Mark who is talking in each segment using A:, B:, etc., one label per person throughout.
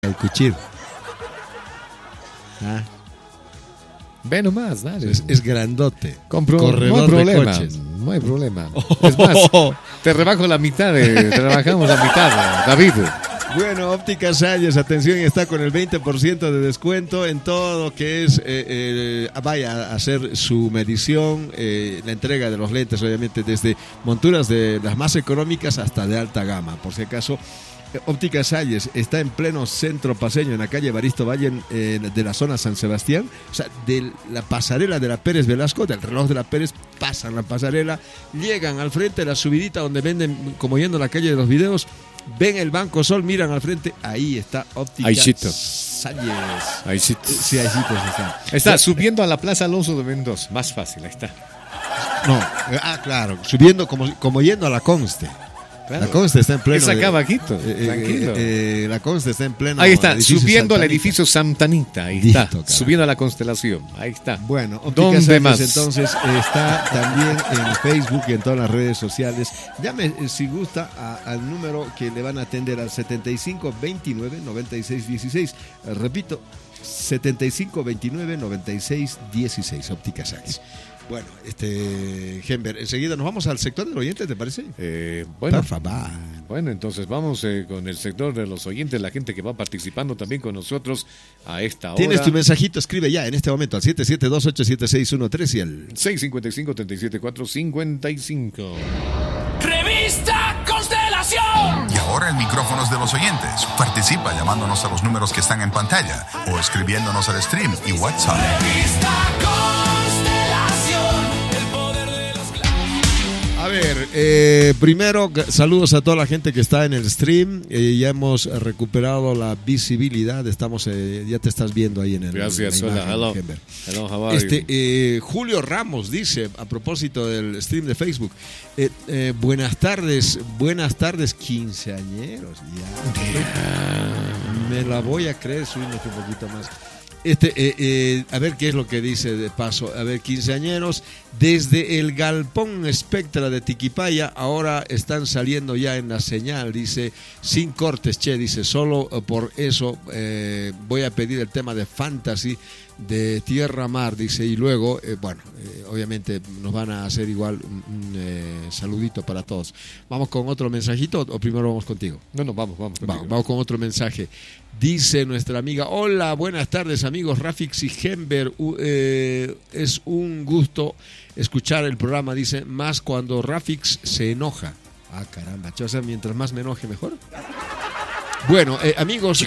A: El cuchillo. Ah.
B: Ve nomás, dale.
A: Es grandote.
B: Corredor no hay problema. No hay problema. Es más, te rebajo la mitad. Te rebajamos la mitad, David.
A: Bueno, Óptica Salles, atención, está con el 20% de descuento en todo lo que es, vaya a hacer su medición, la entrega de los lentes, obviamente, desde monturas de las más económicas hasta de alta gama. Por si acaso, Óptica Salles está en pleno centro paseño, en la calle Evaristo Valle, de la zona San Sebastián, o sea, de la pasarela de la Pérez Velasco, del reloj de la Pérez, pasan la pasarela, llegan al frente de la subidita donde venden, como yendo a la calle de los videos, ven el Banco Sol, miran al frente, ahí está Óptica Salles.
B: Ahí sí.
A: Sí, ahí sí está.
B: Está subiendo a la Plaza Alonso de Mendoza, más fácil, ahí está.
A: No, claro, subiendo como yendo a la Conste. Claro. La Conste está en pleno.
B: Es acá abajito, tranquilo.
A: La Conste está en pleno.
B: Ahí está, subiendo al edificio Santanita. Ahí
A: listo,
B: está,
A: cara.
B: Subiendo a la Constelación. Ahí está.
A: Bueno,
B: ¿dónde
A: Salles,
B: más?
A: Entonces está también en Facebook y en todas las redes sociales. Llame si gusta al número que le van a atender al 7529-9616. Repito, 7529-9616. Óptica Salles. Bueno, Gember, enseguida nos vamos al sector del oyente, ¿te parece?
B: Bueno,
A: por favor.
B: Bueno, entonces vamos con el sector de los oyentes, la gente que va participando también con nosotros a esta hora.
A: Tienes tu mensajito, escribe ya en este momento al 772-87613 y al
B: 655-37-455.
C: Revista Constelación.
D: Y ahora el micrófono es de los oyentes. Participa llamándonos a los números que están en pantalla o escribiéndonos al stream y WhatsApp.
C: Revista Constelación. El poder de los clavos.
A: A ver, primero saludos a toda la gente que está en el stream. Ya hemos recuperado la visibilidad. Estamos, ya te estás viendo ahí en el.
B: Gracias,
A: en la
B: hola,
A: imagen,
B: hello, how are you?
A: Julio Ramos dice, a propósito del stream de Facebook, buenas tardes, quinceañeros. Ya. Me la voy a creer, subimos un poquito más. A ver qué es lo que dice de paso. A ver, quinceañeros, desde el Galpón Spectra de Tiquipaya, ahora están saliendo ya en la señal, dice, sin cortes, dice, solo por eso voy a pedir el tema de Fantasy de Tierra Mar, dice, y luego, obviamente nos van a hacer igual un saludito para todos. ¿Vamos con otro mensajito o primero vamos contigo?
B: No, vamos
A: Vamos con otro mensaje. Dice nuestra amiga, hola, buenas tardes amigos Rafix y Gember, es un gusto escuchar el programa, dice, más cuando Rafix se enoja. Ah, caramba, o sea, mientras más me enoje mejor. Bueno, amigos,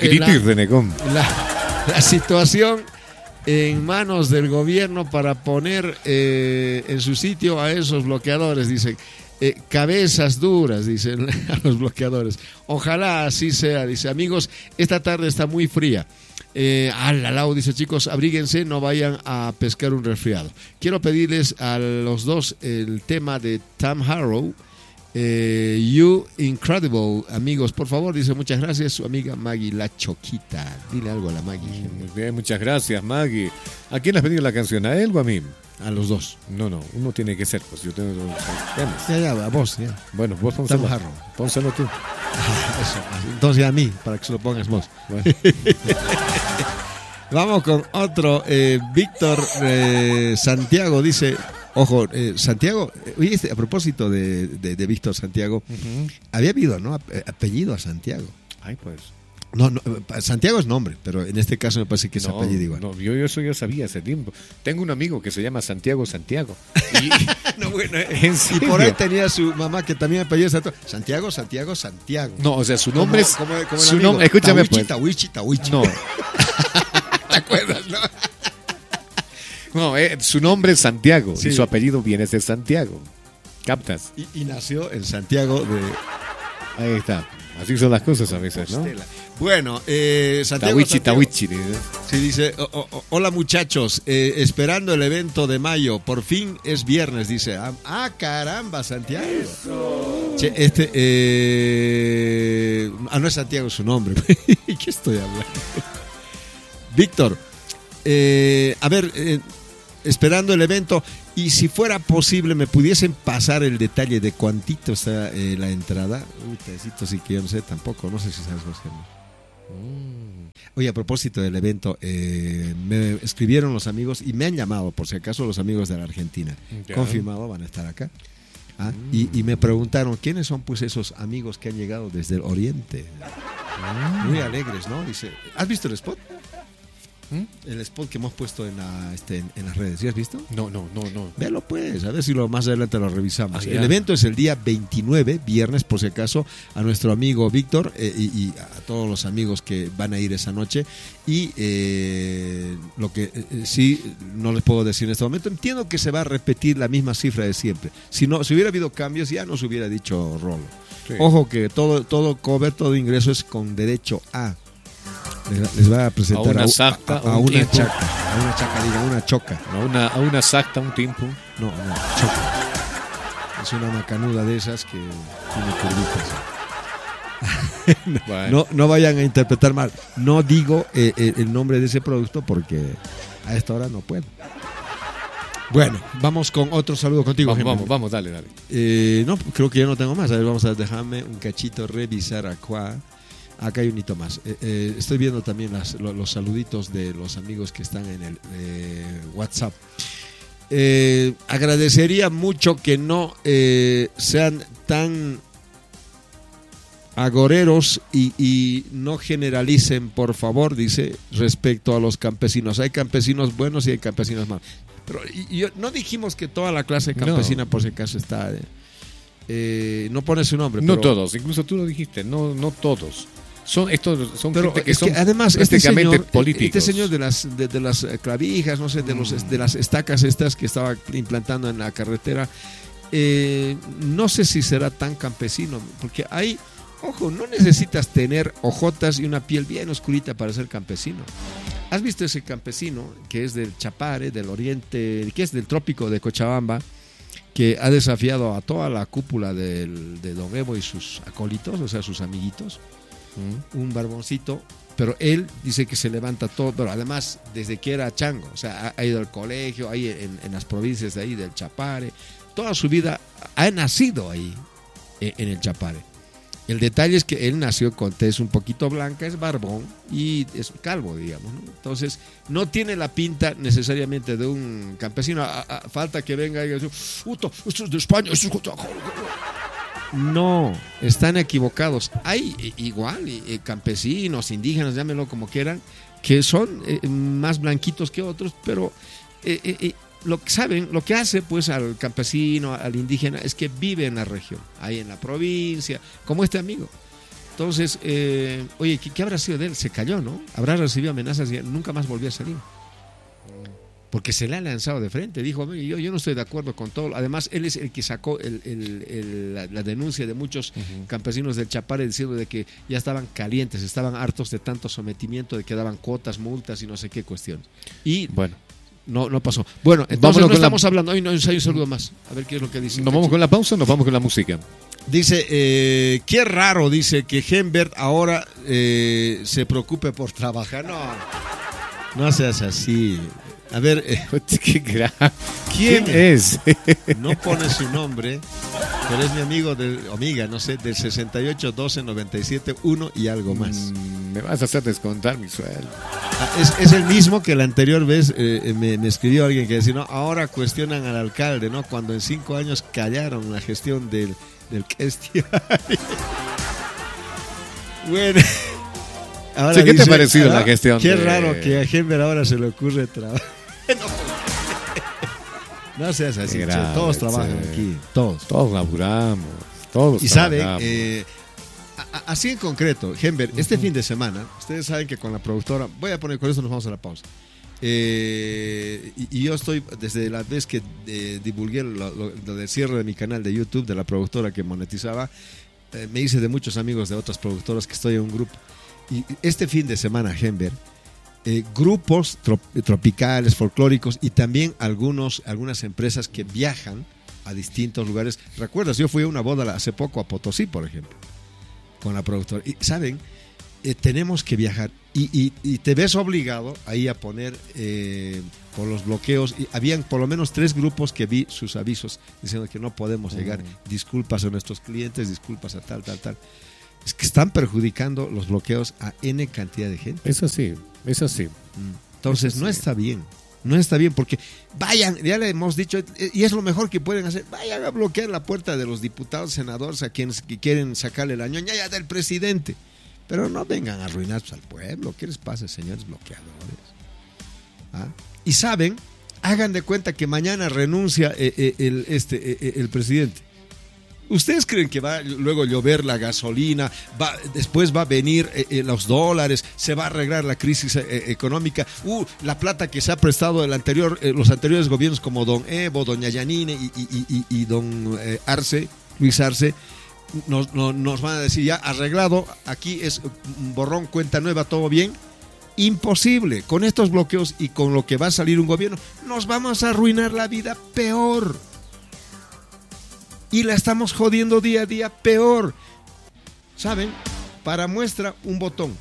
A: la situación en manos del gobierno para poner en su sitio a esos bloqueadores, dicen. Cabezas duras, dicen a los bloqueadores. Ojalá así sea, dice. Amigos, esta tarde está muy fría. Dice, chicos, abríguense, no vayan a pescar un resfriado. Quiero pedirles a los dos el tema de Tam Harrow, You Incredible, amigos, por favor, dice, muchas gracias, su amiga Maggie La Choquita. Dile algo a la Maggie.
B: Muy bien, muchas gracias, Maggie. ¿A quién le has pedido la canción? ¿A él o a mí?
A: A los dos.
B: No, uno tiene que ser, pues yo tengo dos temas.
A: Ya, a vos, ya.
B: Bueno, vos pónselo. Pónselo tú.
A: Eso, entonces a mí, para que se lo pongas vos. Bueno. Vamos con otro. Víctor Santiago dice, ojo, Santiago, oye, a propósito de Víctor Santiago, había habido, ¿no? Apellido a Santiago.
B: Ay, pues.
A: No, Santiago es nombre, pero en este caso me parece que es apellido igual.
B: No, yo eso ya sabía hace tiempo. Tengo un amigo que se llama Santiago. Y,
A: no, bueno,
B: y
A: por ahí tenía su mamá que también apellido Santiago.
B: No, o sea, su nombre es...
A: Como
B: su nombre, escúchame
A: Tawichi.
B: No.
A: ¿Te acuerdas, no?
B: No, su nombre es Santiago,
A: sí.
B: Y su apellido viene de Santiago. ¿Captas?
A: Y nació en Santiago de...
B: Ahí está. Así son las cosas a veces, ¿no?
A: Bueno, Santiago.
B: Tawichi.
A: Sí, dice, hola muchachos, esperando el evento de mayo, por fin es viernes, dice. Caramba, Santiago. Che, no es Santiago su nombre. ¿Qué estoy hablando? Víctor, a ver, esperando el evento, y si fuera posible, ¿me pudiesen pasar el detalle de cuántito está la entrada? Pedacito sí que yo no sé tampoco, no sé si sabes, José. Oye, a propósito del evento, me escribieron los amigos y me han llamado, por si acaso, los amigos de la Argentina.
B: Ya.
A: Confirmado, van a estar acá. Y me preguntaron, ¿quiénes son pues esos amigos que han llegado desde el Oriente? Muy alegres, ¿no? Dice, ¿has visto el spot? El spot que hemos puesto en las redes, ¿sí has visto?
B: No.
A: Véalo pues, a ver si más adelante lo revisamos.
B: Ah,
A: el
B: ya.
A: evento es el día 29, viernes, por si acaso, a nuestro amigo Víctor y a todos los amigos que van a ir esa noche. Y lo que sí no les puedo decir en este momento, entiendo que se va a repetir la misma cifra de siempre. Si hubiera habido cambios, ya nos hubiera dicho Rolo.
B: Sí.
A: Ojo que todo cover, todo ingreso es con derecho a. Les va a presentar
B: A una sacta,
A: a
B: un
A: una
B: tiempo.
A: chaca, a una chaca, diga, una choca.
B: A una sacta, un tiempo.
A: No, choca. Es una macanuda de esas que tiene curvitas.
B: Bueno.
A: No vayan a interpretar mal. No digo el nombre de ese producto porque a esta hora no puedo. Bueno, vamos con otro saludo contigo.
B: Vamos, dale.
A: No, creo que ya no tengo más. A ver, vamos a dejarme un cachito revisar acá. Acá hay un hito más. Estoy viendo también los saluditos de los amigos que están en el WhatsApp. Agradecería mucho que no sean tan agoreros y no generalicen, por favor, dice, respecto a los campesinos. Hay campesinos buenos y hay campesinos malos. Pero no dijimos que toda la clase campesina, por si acaso, está... no pone su nombre.
B: No
A: pero,
B: todos, incluso tú lo dijiste, no todos. Son
A: pero
B: gente que
A: es
B: son
A: que además
B: prácticamente políticos.
A: este señor de las clavijas, no sé, de las estacas estas que estaba implantando en la carretera, no sé si será tan campesino, porque ojo, no necesitas tener ojotas y una piel bien oscurita para ser campesino. ¿Has visto ese campesino que es del Chapare, del Oriente, que es del trópico de Cochabamba, que ha desafiado a toda la cúpula de Don Evo y sus acólitos, o sea, sus amiguitos? Un barboncito, pero él dice que se levanta todo, pero además desde que era chango, o sea, ha ido al colegio, ahí en las provincias de ahí del Chapare, toda su vida ha nacido ahí, en el Chapare. El detalle es que él nació con tez un poquito blanca, es barbón y es calvo, digamos, ¿no? Entonces, no tiene la pinta necesariamente de un campesino. Falta que venga y diga, esto es de España, esto es... No, están equivocados. Hay igual campesinos, indígenas, llámenlo como quieran, que son más blanquitos que otros, pero lo que hace pues al campesino, al indígena, es que vive en la región, ahí en la provincia, como este amigo. Entonces, oye, ¿qué habrá sido de él? Se cayó, ¿no? Habrá recibido amenazas y nunca más volvió a salir. Porque se le ha lanzado de frente. Dijo, yo no estoy de acuerdo con todo. Además, él es el que sacó la denuncia de muchos campesinos del Chapare diciendo de que ya estaban calientes, estaban hartos de tanto sometimiento, de que daban cuotas, multas y no sé qué cuestión. Y
B: bueno,
A: no pasó. Bueno, entonces no estamos hablando. Hoy no hay un saludo más. A ver qué es lo que dice.
B: ¿Nos vamos con la pausa o nos vamos con la música?
A: Dice, qué raro, dice, que Hembert ahora se preocupe por trabajar. No seas así. A ver,
B: ¿Quién es?
A: No pone su nombre, pero es mi amigo amiga, no sé, del 68 12 97 1 y algo más.
B: Me vas a hacer descontar mi sueldo.
A: Es el mismo que la anterior vez me escribió alguien que decía, no, ahora cuestionan al alcalde, ¿no? Cuando en 5 años callaron la gestión del Questia. Bueno. Ahora
B: ¿Qué te ha
A: dice,
B: parecido la gestión?
A: Qué raro que a Hembert ahora se le ocurre trabajar. No seas así, todos trabajan aquí, todos
B: laburamos, todos
A: y
B: trabajamos.
A: saben, así en concreto, Hembert, este fin de semana, ustedes saben que con la productora, voy a poner, con eso nos vamos a la pausa. Y yo estoy, desde la vez que divulgué lo del cierre de mi canal de YouTube, de la productora que monetizaba, me hice de muchos amigos de otras productoras que estoy en un grupo. Y este fin de semana, Hembert, grupos tropicales, folclóricos y también algunas empresas que viajan a distintos lugares. ¿Recuerdas? Yo fui a una boda hace poco a Potosí, por ejemplo, con la productora. Y, ¿saben? Tenemos que viajar y te ves obligado ahí a poner por los bloqueos. Y habían por lo menos 3 grupos que vi sus avisos diciendo que no podemos llegar. Disculpas a nuestros clientes, disculpas a tal. Es que están perjudicando los bloqueos a N cantidad de gente.
B: Eso sí.
A: Entonces no está bien. No está bien porque vayan, ya le hemos dicho, y es lo mejor que pueden hacer, vayan a bloquear la puerta de los diputados, senadores, a quienes que quieren sacarle la ñoña del presidente. Pero no vengan a arruinar al pueblo. ¿Qué les pasa, señores bloqueadores? ¿Ah? Y saben, hagan de cuenta que mañana renuncia el presidente. ¿Ustedes creen que va luego llover la gasolina? Después va a venir los dólares, se va a arreglar la crisis económica? La plata que se ha prestado los anteriores gobiernos como don Evo, doña Yanine y don Luis Arce, nos van a decir ya arreglado, aquí es borrón, cuenta nueva, todo bien. Imposible. Con estos bloqueos y con lo que va a salir un gobierno, nos vamos a arruinar la vida peor. Y la estamos jodiendo día a día peor. ¿Saben? Para muestra, un botón.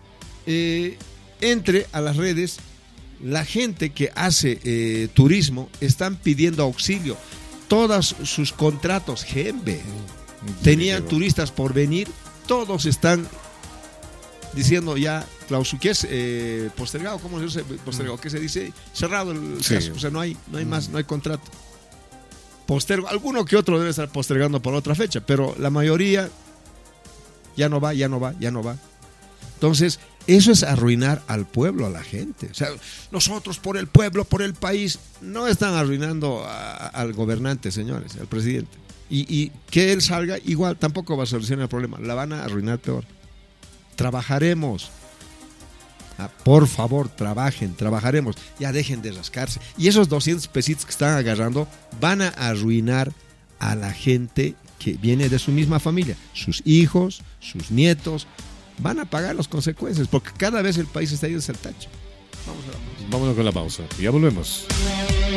A: Entre a las redes, la gente que hace turismo están pidiendo auxilio. Todos sus contratos, Gembe, tenían turistas por venir, todos están diciendo ya ¿qué es? Postergado, ¿cómo se dice? Postergado, ¿qué se dice? Cerrado el caso, o sea, no hay más, no hay contrato. Alguno que otro debe estar postergando por otra fecha, pero la mayoría ya no va. Entonces, eso es arruinar al pueblo, a la gente. O sea, nosotros por el pueblo, por el país, no están arruinando al gobernante, señores, al presidente. Y que él salga, igual tampoco va a solucionar el problema, la van a arruinar peor. Trabajaremos. Por favor, trabajaremos. Ya dejen de rascarse. Y esos 200 pesitos que están agarrando van a arruinar a la gente que viene de su misma familia. Sus hijos, sus nietos, van a pagar las consecuencias, porque cada vez el país está yendo hacia el tacho.
B: Vámonos con la pausa. Ya volvemos.